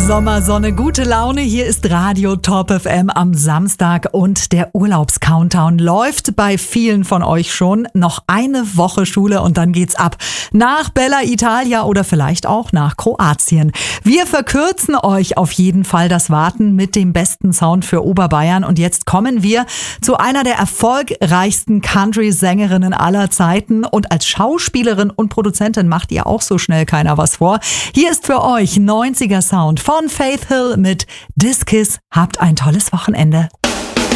Sommersonne, gute Laune. Hier ist Radio Top FM am Samstag und der Urlaubscountdown läuft bei vielen von euch schon. Noch eine Woche Schule und dann geht's ab nach Bella Italia oder vielleicht auch nach Kroatien. Wir verkürzen euch auf jeden Fall das Warten mit dem besten Sound für Oberbayern und jetzt kommen wir zu einer der erfolgreichsten Country-Sängerinnen aller Zeiten und als Schauspielerin und Produzentin macht ihr auch so schnell keiner was vor. Hier ist für euch 90er Sound von Faith Hill mit This Kiss. Habt ein tolles Wochenende.